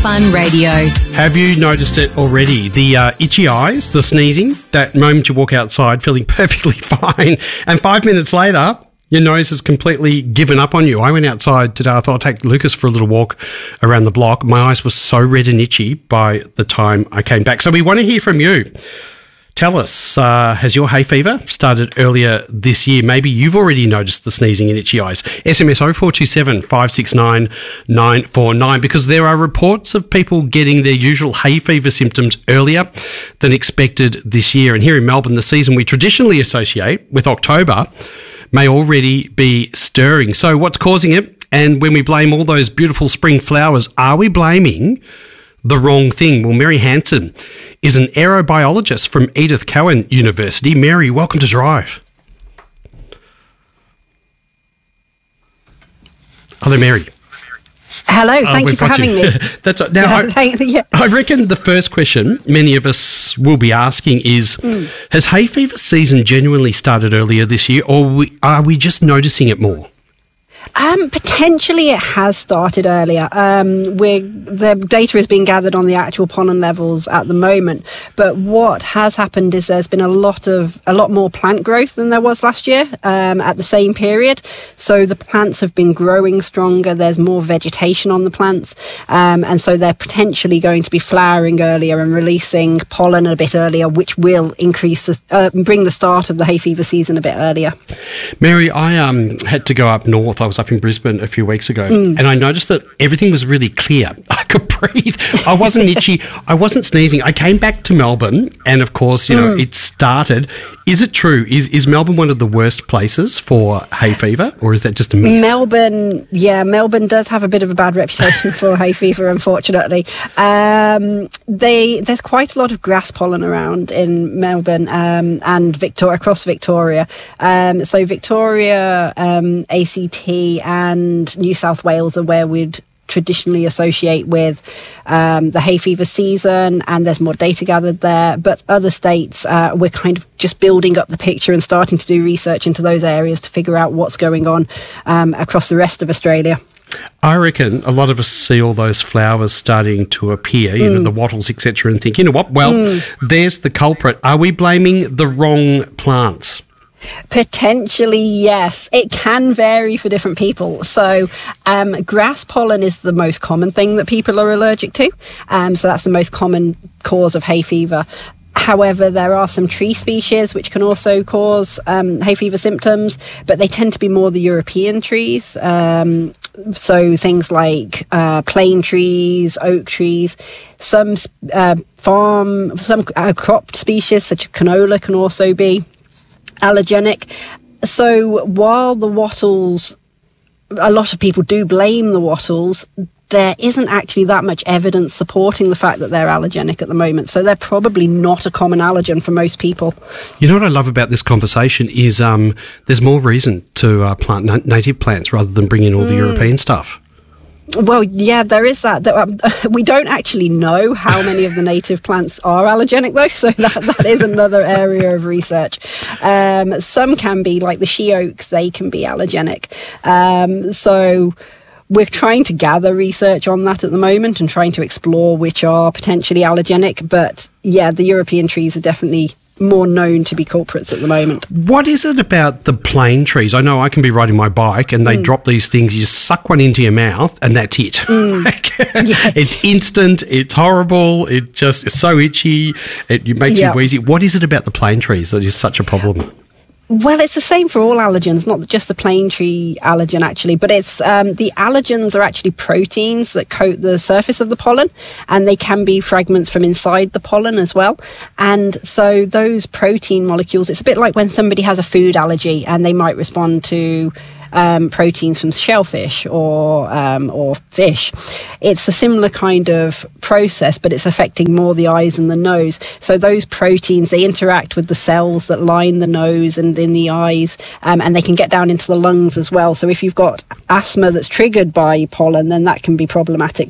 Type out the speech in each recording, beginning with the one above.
Fun Radio. Have you noticed it already? The itchy eyes, the sneezing, that moment you walk outside feeling perfectly fine, and 5 minutes later, your nose has completely given up on you. I went outside today. I thought I'd take Lucas for a little walk around the block. My eyes were so red and itchy by the time I came back. So we want to hear from you. Tell us, has your hay fever started earlier this year? Maybe you've already noticed the sneezing and itchy eyes. SMS 0427 569 949, because there are reports of people getting their usual hay fever symptoms earlier than expected this year. And here in Melbourne, the season we traditionally associate with October may already be stirring. So what's causing it? And when we blame all those beautiful spring flowers, are we blaming the wrong thing? Well, Mary Hanson is an aerobiologist from Edith Cowan University. Mary, welcome to Drive. Hello, Mary. Hello, thank you for having me. That's right. Now, I reckon the first question many of us will be asking is, has hay fever season genuinely started earlier this year, or are we just noticing it more? Potentially it has started earlier. The data is being gathered on the actual pollen levels at the moment, but what has happened is there's been a lot more plant growth than there was last year at the same period. So the plants have been growing stronger. There's more vegetation on the plants, and so they're potentially going to be flowering earlier and releasing pollen a bit earlier, which will increase bring the start of the hay fever season a bit earlier. Mary, I had to go up north. I was up in Brisbane a few weeks ago, and I noticed that everything was really clear. I could breathe. I wasn't itchy. I wasn't sneezing. I came back to Melbourne, and of course, you know, it started. Is it true? Is Melbourne one of the worst places for hay fever, or is that just a myth? Melbourne does have a bit of a bad reputation for hay fever, unfortunately. There's quite a lot of grass pollen around in Melbourne and across Victoria. So Victoria, ACT and New South Wales are where we'd traditionally associate with the hay fever season, and there's more data gathered there. But other states, we're kind of just building up the picture and starting to do research into those areas to figure out what's going on across the rest of Australia. I reckon a lot of us see all those flowers starting to appear, you know, the wattles, etc., and think, you know what, well, there's the culprit. Are we blaming the wrong plants? Potentially, yes. It can vary for different people. So grass pollen is the most common thing that people are allergic to. So that's the most common cause of hay fever. However, there are some tree species which can also cause hay fever symptoms, but they tend to be more the European trees. So things like plane trees, oak trees, some cropped species such as canola can also be allergenic. So while the wattles, a lot of people do blame the wattles, there isn't actually that much evidence supporting the fact that they're allergenic at the moment. So they're probably not a common allergen for most people. You know what I love about this conversation is there's more reason to plant native plants rather than bring in all the European stuff. Well, yeah, there is that. We don't actually know how many of the native plants are allergenic, though, so that is another area of research. Some can be, like the she oaks, they can be allergenic. So we're trying to gather research on that at the moment and trying to explore which are potentially allergenic. But, yeah, the European trees are definitely more known to be culprits at the moment. What is it about the plane trees? I know I can be riding my bike and they drop these things, you just suck one into your mouth and that's it. It's instant, it's horrible, it just is so itchy, it makes you wheezy. What is it about the plane trees that is such a problem? Well, it's the same for all allergens, not just the plane tree allergen, actually, but it's the allergens are actually proteins that coat the surface of the pollen, and they can be fragments from inside the pollen as well. And so those protein molecules, it's a bit like when somebody has a food allergy and they might respond to proteins from shellfish or fish. It's a similar kind of process, but it's affecting more the eyes and the nose. So those proteins, they interact with the cells that line the nose and in the eyes, and they can get down into the lungs as well. So if you've got asthma that's triggered by pollen, then that can be problematic too.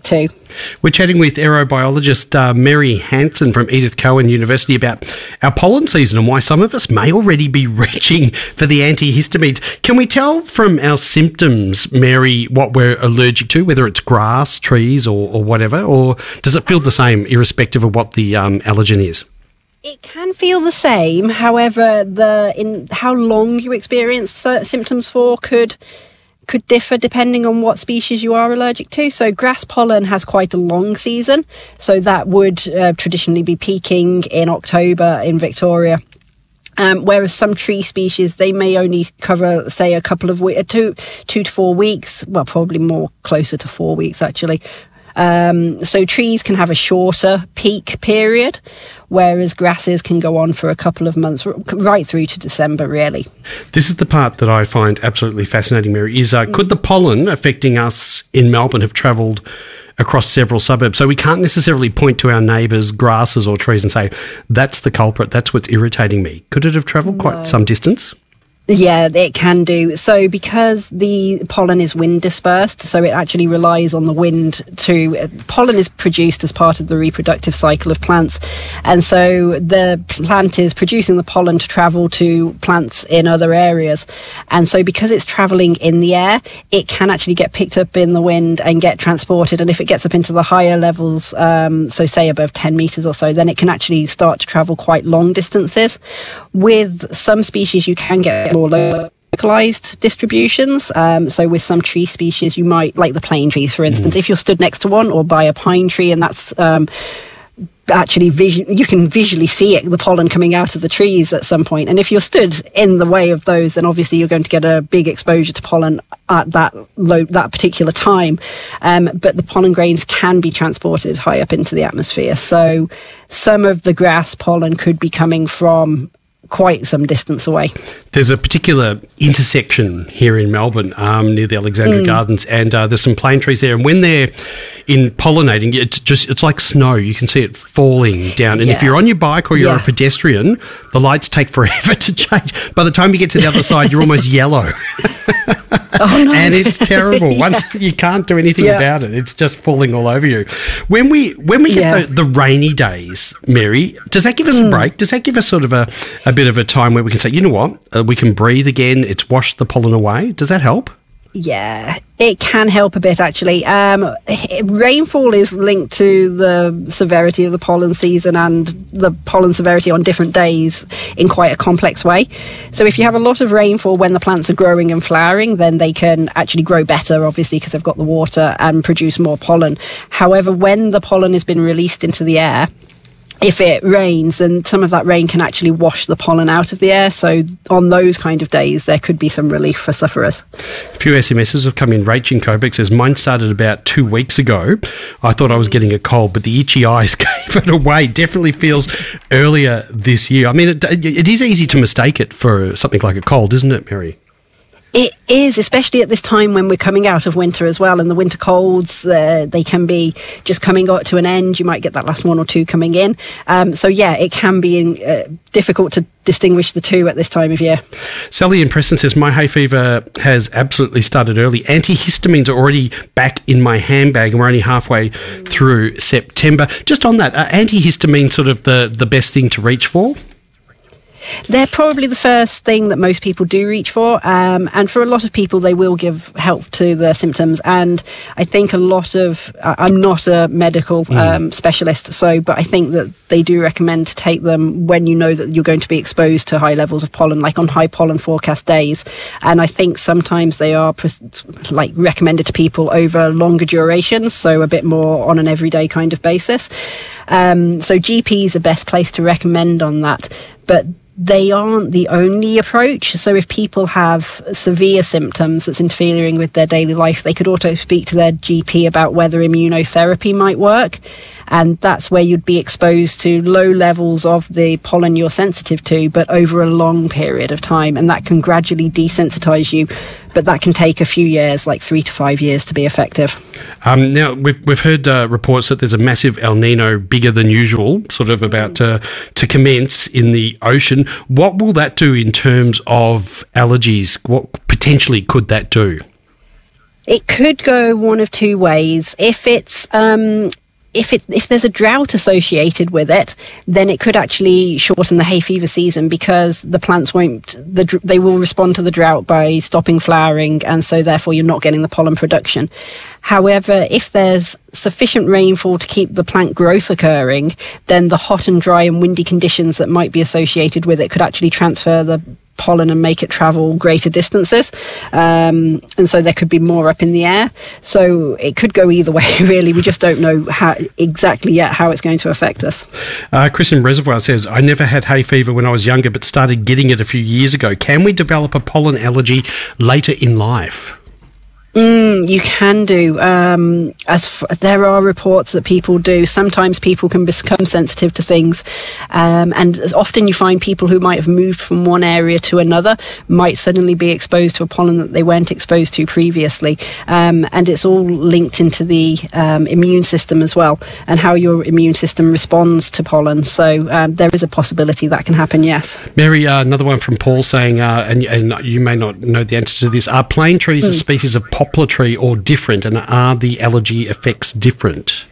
We're chatting with aerobiologist Mary Hanson from Edith Cowan University about our pollen season and why some of us may already be reaching for the antihistamines. Can we tell from our symptoms, Mary, what we're allergic to, whether it's grass, trees or whatever, or does it feel the same irrespective of what the allergen is? It can feel the same. However, in how long you experience symptoms for could differ depending on what species you are allergic to. So grass pollen has quite a long season. So that would traditionally be peaking in October in Victoria. Whereas some tree species, they may only cover, say, a couple of weeks, 2 to 4 weeks. Well, probably more closer to 4 weeks, actually. So trees can have a shorter peak period, whereas grasses can go on for a couple of months, right through to December, really. This is the part that I find absolutely fascinating, Mary, is could the pollen affecting us in Melbourne have travelled across several suburbs? So we can't necessarily point to our neighbours' grasses or trees and say, that's the culprit, that's what's irritating me. Could it have travelled quite some distance? Yeah, it can do. So because the pollen is wind dispersed, so it actually relies on the wind pollen is produced as part of the reproductive cycle of plants. And so the plant is producing the pollen to travel to plants in other areas. And so because it's travelling in the air, it can actually get picked up in the wind and get transported. And if it gets up into the higher levels, so say above 10 metres or so, then it can actually start to travel quite long distances. With some species, you can get more localized distributions. So with some tree species, you might, like the plane trees, for instance, if you're stood next to one or by a pine tree, and that's actually you can visually see the pollen coming out of the trees at some point. And if you're stood in the way of those, then obviously you're going to get a big exposure to pollen at that particular time. But the pollen grains can be transported high up into the atmosphere. So some of the grass pollen could be coming from quite some distance away. There's a particular intersection here in Melbourne near the Alexandra Gardens, and there's some plane trees there, and when they're in pollinating, it's like snow. You can see it falling down, and if you're on your bike or you're a pedestrian, the lights take forever to change. By the time you get to the other side, you're almost yellow. Oh, no. And it's terrible. Once you can't do anything about it, it's just falling all over you. When we get the rainy days, Mary, does that give us a break? Does that give us sort of a bit of a time where we can say, you know what, we can breathe again, it's washed the pollen away? Does that help? Yeah, it can help a bit, actually. Rainfall is linked to the severity of the pollen season and the pollen severity on different days in quite a complex way. So if you have a lot of rainfall when the plants are growing and flowering, then they can actually grow better, obviously, because they've got the water and produce more pollen. However, when the pollen has been released into the air, if it rains, then some of that rain can actually wash the pollen out of the air. So on those kind of days, there could be some relief for sufferers. A few SMSs have come in. Rachel in Coburg says, mine started about 2 weeks ago. I thought I was getting a cold, but the itchy eyes gave it away. Definitely feels earlier this year. I mean, it is easy to mistake it for something like a cold, isn't it, Mary? It is, especially at this time when we're coming out of winter as well, and the winter colds, they can be just coming to an end. You might get that last one or two coming in. So, yeah, it can be difficult to distinguish the two at this time of year. Sally in Preston says, my hay fever has absolutely started early. Antihistamines are already back in my handbag, and we're only halfway through September. Just on that, are antihistamines sort of the best thing to reach for? They're probably the first thing that most people do reach for, and for a lot of people they will give help to the symptoms. And I think I'm not a medical specialist, but I think that they do recommend to take them when you know that you're going to be exposed to high levels of pollen, like on high pollen forecast days. And I think sometimes they are recommended to people over longer durations, so a bit more on an everyday kind of basis. So GPs are best placed to recommend on that, but they aren't the only approach. So if people have severe symptoms that's interfering with their daily life, they could also speak to their GP about whether immunotherapy might work. And that's where you'd be exposed to low levels of the pollen you're sensitive to, but over a long period of time. And that can gradually desensitize you. But that can take a few years, like 3 to 5 years, to be effective. Now, we've heard reports that there's a massive El Nino, bigger than usual, sort of about to commence in the ocean. What will that do in terms of allergies? What potentially could that do? It could go one of two ways. If it's if there's a drought associated with it, then it could actually shorten the hay fever season, because the plants they will respond to the drought by stopping flowering, and so therefore you're not getting the pollen production. However, if there's sufficient rainfall to keep the plant growth occurring, then the hot and dry and windy conditions that might be associated with it could actually transfer the pollen and make it travel greater distances, and so there could be more up in the air. So it could go either way, really. We just don't know exactly yet how it's going to affect us. Chris in Reservoir says, I never had hay fever when I was younger, but started getting it a few years ago. Can we develop a pollen allergy later in life? You can do. There are reports that people do. Sometimes people can become sensitive to things, and often you find people who might have moved from one area to another might suddenly be exposed to a pollen that they weren't exposed to previously, and it's all linked into the immune system as well, and how your immune system responds to pollen. So there is a possibility that can happen, yes. Mary, another one from Paul saying, and you may not know the answer to this, are plane trees a species of poplar tree or different, and are the allergy effects different?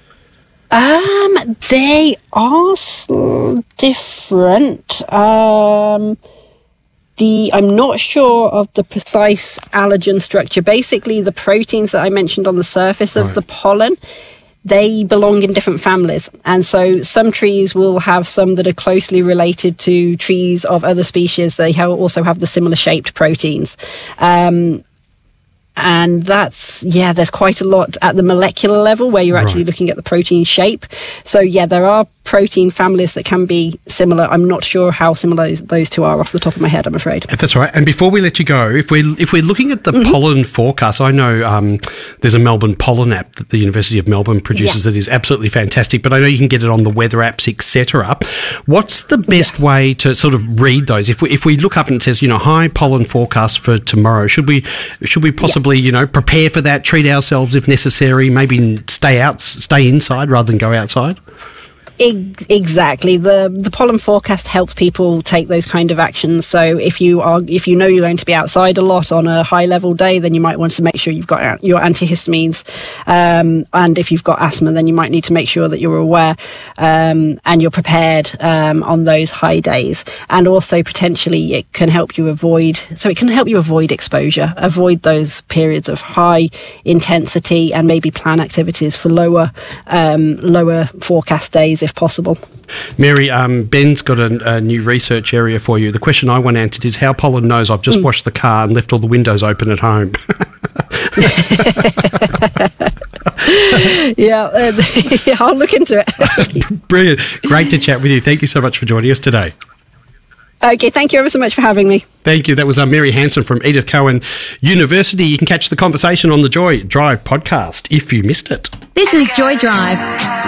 They are different. I'm not sure of the precise allergen structure. Basically, the proteins that I mentioned on the surface of the pollen, they belong in different families. And so some trees will have some that are closely related to trees of other species. They also have the similar shaped proteins. And there's quite a lot at the molecular level where you're actually looking at the protein shape. So there are protein families that can be similar. I'm not sure how similar those two are off the top of my head, I'm afraid. That's right. And before we let you go, if we're looking at the pollen forecast, I know there's a Melbourne pollen app that the University of Melbourne produces that is absolutely fantastic, but I know you can get it on the weather apps, etc. What's the best way to sort of read those? If we look up and it says, high pollen forecast for tomorrow, should we possibly prepare for that, treat ourselves if necessary, maybe stay inside rather than go outside? Exactly. The pollen forecast helps people take those kind of actions. So if you know you're going to be outside a lot on a high level day, then you might want to make sure you've got your antihistamines. And if you've got asthma, then you might need to make sure that you're aware and you're prepared on those high days. And also potentially it can help you avoid exposure, avoid those periods of high intensity, and maybe plan activities for lower forecast days if possible. Mary, Ben's got a new research area for you. The question I want answered is how pollen knows I've just washed the car and left all the windows open at home. I'll look into it. Brilliant. Great to chat with you. Thank you so much for joining us today. Okay, thank you ever so much for having me. Thank you. That was Mary Hanson from Edith Cowan University. You can catch the conversation on the Joy Drive podcast if you missed it. This is Joy Drive.